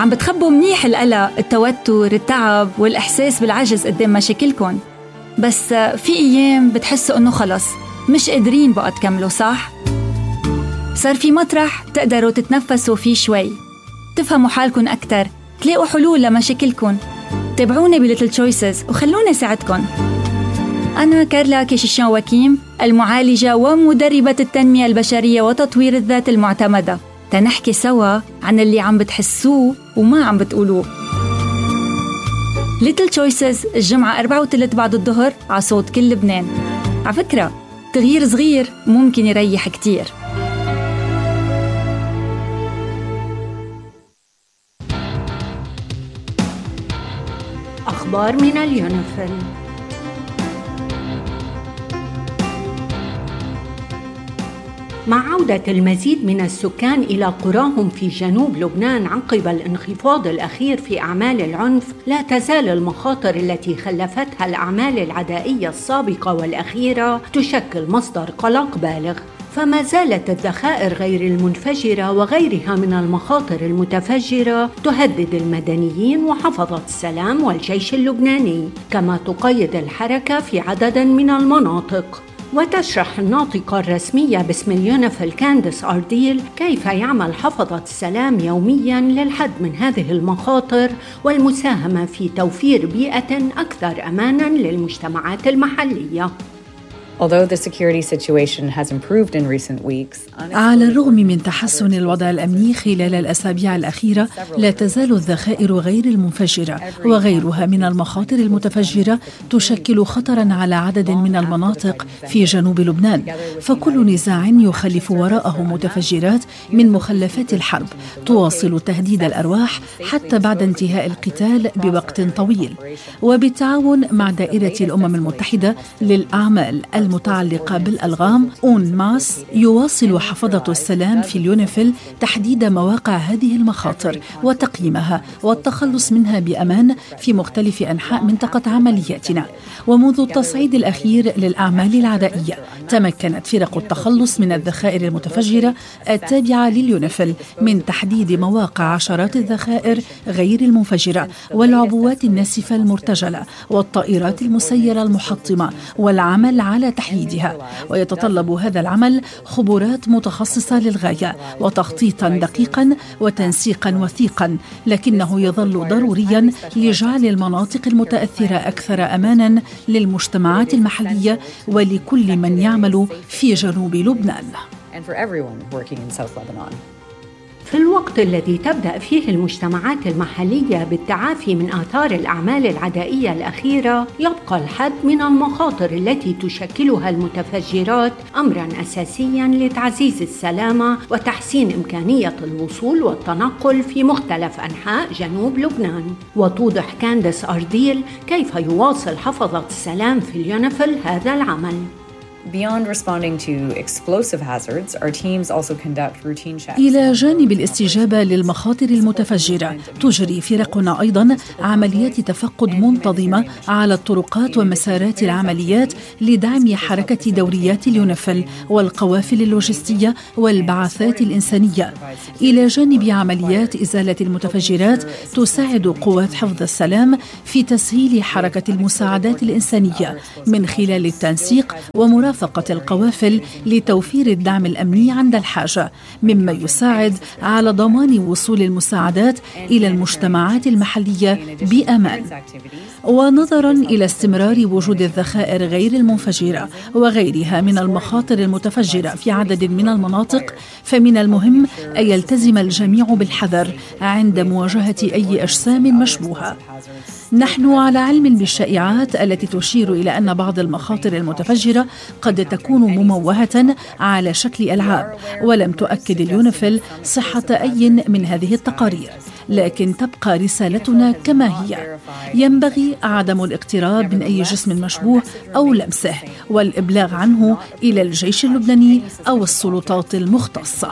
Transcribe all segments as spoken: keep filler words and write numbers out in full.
عم بتخبوا منيح القلق، التوتر، التعب والإحساس بالعجز قدام مشاكلكن، بس في أيام بتحسوا إنه خلص مش قادرين بقى تكملوا، صح؟ صار في مطرح تقدروا تتنفسوا فيه شوي، تفهموا حالكن أكتر، تلاقوا حلول لمشاكلكن. تابعوني بليتل تشويسز وخلوني ساعدكن. أنا كارلا كيشيشان وكيم، المعالجة ومدربة التنمية البشرية وتطوير الذات المعتمدة، تنحكي سوا عن اللي عم بتحسوه وما عم بتقولوه. ليتل تشويسز الجمعة أربعة وثلاث بعد الظهر على صوت كل لبنان. على فكرة تغيير صغير ممكن يريح كتير. أخبار من اليونيفيل. مع عودة المزيد من السكان إلى قراهم في جنوب لبنان عقب الانخفاض الأخير في أعمال العنف، لا تزال المخاطر التي خلفتها الأعمال العدائية السابقة والأخيرة تشكل مصدر قلق بالغ. فما زالت الذخائر غير المنفجرة وغيرها من المخاطر المتفجرة تهدد المدنيين وحفظة السلام والجيش اللبناني، كما تقيد الحركة في عدد من المناطق. وتشرح الناطقة الرسمية باسم اليونيفيل كانديس أرديل كيف يعمل حفظة السلام يومياً للحد من هذه المخاطر والمساهمة في توفير بيئة أكثر أماناً للمجتمعات المحلية. Although the security situation has improved in recent weeks, على الرغم من تحسن الوضع الأمني خلال الأسابيع الأخيرة، لا تزال الذخائر غير المنفجرة وغيرها من المخاطر المتفجرة تشكل خطراً على عدد من المناطق في جنوب لبنان. فكل نزاع يخلف وراءه متفجرات من مخلفات الحرب تواصل تهديد الأرواح حتى بعد انتهاء القتال بوقت طويل. وبالتعاون مع دائرة الأمم المتحدة للأعمال المتعلقة بالألغام أون ماس، يواصل حفظة السلام في اليونيفيل تحديد مواقع هذه المخاطر وتقييمها والتخلص منها بأمان في مختلف أنحاء منطقة عملياتنا. ومنذ التصعيد الأخير للأعمال العدائية، تمكنت فرق التخلص من الذخائر المتفجرة التابعة لليونيفيل من تحديد مواقع عشرات الذخائر غير المنفجرة والعبوات الناسفة المرتجلة والطائرات المسيرة المحطمة، والعمل على تحييدها. ويتطلب هذا العمل خبرات متخصصة للغاية وتخطيطا دقيقا وتنسيقا وثيقا، لكنه يظل ضروريا لجعل المناطق المتأثرة أكثر أمانا للمجتمعات المحلية ولكل من يعمل في جنوب لبنان. في الوقت الذي تبدأ فيه المجتمعات المحلية بالتعافي من آثار الأعمال العدائية الأخيرة، يبقى الحد من المخاطر التي تشكلها المتفجرات أمراً أساسياً لتعزيز السلامة وتحسين إمكانية الوصول والتنقل في مختلف أنحاء جنوب لبنان. وتوضح كانديس أرديل كيف يواصل حفظة السلام في اليونيفيل هذا العمل. Beyond responding to explosive hazards, our teams also conduct routine checks. إلى جانب الاستجابة للمخاطر المتفجرة، تجري فرقنا أيضاً عمليات تفقد منتظمة على الطرقات ومسارات العمليات لدعم حركة دوريات اليونيفيل والقوافل اللوجستية والبعثات الإنسانية. إلى جانب عمليات إزالة المتفجرات، تساعد قوات حفظ السلام في تسهيل حركة المساعدات الإنسانية من خلال التنسيق ومرافقة فقط القوافل لتوفير الدعم الأمني عند الحاجة، مما يساعد على ضمان وصول المساعدات إلى المجتمعات المحلية بأمان. ونظراً إلى استمرار وجود الذخائر غير المنفجرة وغيرها من المخاطر المتفجرة في عدد من المناطق، فمن المهم أن يلتزم الجميع بالحذر عند مواجهة أي أجسام مشبوهة. نحن على علم بالشائعات التي تشير إلى أن بعض المخاطر المتفجرة قد تكون مموهة على شكل ألعاب، ولم تؤكد اليونيفيل صحة أي من هذه التقارير، لكن تبقى رسالتنا كما هي: ينبغي عدم الاقتراب من أي جسم مشبوه أو لمسه، والإبلاغ عنه إلى الجيش اللبناني أو السلطات المختصة.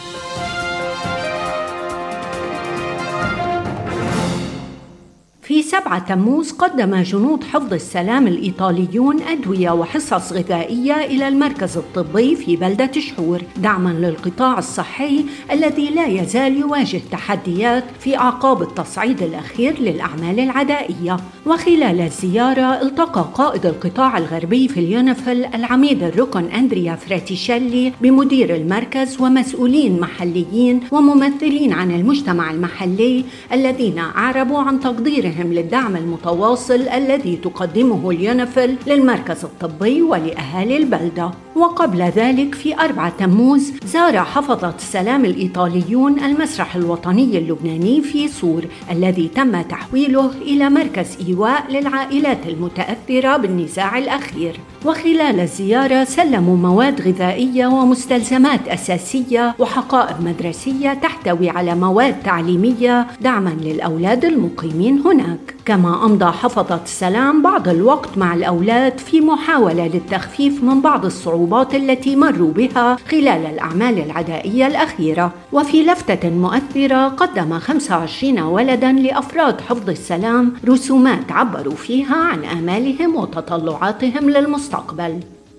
في سبعة تموز قدم جنود حفظ السلام الإيطاليون أدوية وحصص غذائية إلى المركز الطبي في بلدة شحور دعماً للقطاع الصحي الذي لا يزال يواجه تحديات في أعقاب التصعيد الأخير للأعمال العدائية. وخلال الزيارة التقى قائد القطاع الغربي في اليونيفيل العميد الركن أندريا فراتيشيلي بمدير المركز ومسؤولين محليين وممثلين عن المجتمع المحلي الذين أعربوا عن تقديرهم للدعم المتواصل الذي تقدمه اليونيفيل للمركز الطبي ولأهالي البلدة. وقبل ذلك في أربعة تموز زار حفظة السلام الإيطاليون المسرح الوطني اللبناني في صور الذي تم تحويله إلى مركز إيواء للعائلات المتأثرة بالنزاع الأخير. وخلال الزيارة سلموا مواد غذائية ومستلزمات أساسية وحقائب مدرسية تحتوي على مواد تعليمية دعماً للأولاد المقيمين هناك. كما أمضى حفظة السلام بعض الوقت مع الأولاد في محاولة للتخفيف من بعض الصعوبات التي مروا بها خلال الأعمال العدائية الأخيرة. وفي لفتة مؤثرة قدم خمسة وعشرين ولداً لأفراد حفظ السلام رسومات عبروا فيها عن آمالهم وتطلعاتهم للمستقبل.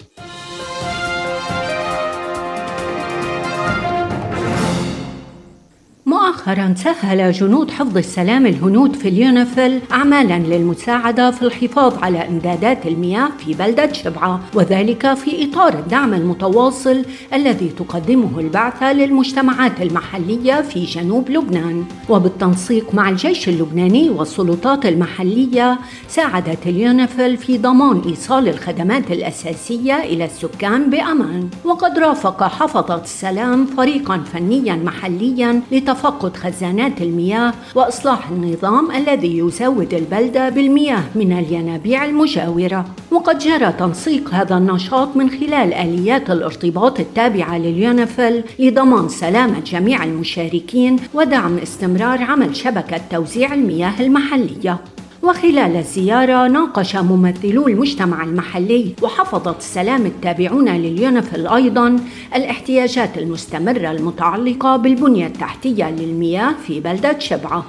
مؤخراً سهل جنود حفظ السلام الهنود في اليونيفيل أعمالاً للمساعدة في الحفاظ على إمدادات المياه في بلدة شبعة، وذلك في إطار الدعم المتواصل الذي تقدمه البعثة للمجتمعات المحلية في جنوب لبنان. وبالتنسيق مع الجيش اللبناني والسلطات المحلية ساعدت اليونيفيل في ضمان إيصال الخدمات الأساسية إلى السكان بأمان. وقد رافق حفظة السلام فريقاً فنياً محلياً لتفقد خزانات المياه وإصلاح النظام الذي يزود البلدة بالمياه من الينابيع المجاورة. وقد جرى تنسيق هذا النشاط من خلال آليات الارتباط التابعة لليونيفيل لضمان سلامة جميع المشاركين ودعم استمرار عمل شبكة توزيع المياه المحلية. وخلال الزيارة ناقش ممثلو المجتمع المحلي وحفظة السلام التابعون لليونيفيل أيضاً الاحتياجات المستمرة المتعلقة بالبنية التحتية للمياه في بلدة شبعة.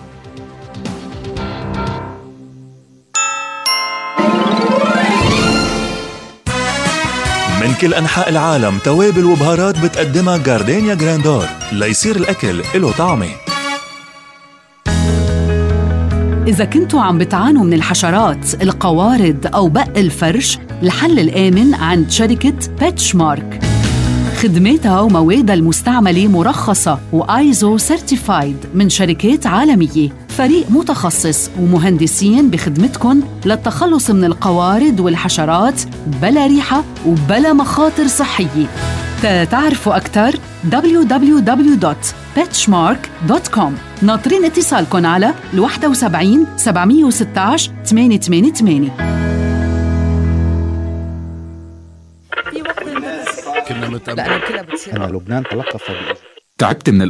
من كل أنحاء العالم توابل وبهارات بتقدمها جاردينيا جراندور ليصير الأكل له طعمه. إذا كنتوا عم بتعانوا من الحشرات، القوارض أو بق الفرش، الحل الآمن عند شركة بيتشمارك. خدماتها وموادها المستعملة مرخصة وآيزو سيرتيفايد من شركات عالمية. فريق متخصص ومهندسين بخدمتكم للتخلص من القوارض والحشرات بلا ريحة وبلا مخاطر صحية. تعرفوا أكثر دبليو دبليو دبليو دوت بيتشمارك دوت كوم. ناطرين اتصالكم على واحد سبعة سبعة ستة واحد ثمانية ثمانية ثمانية. كنا متأمل. أنا لبنان تلقف. تعبت من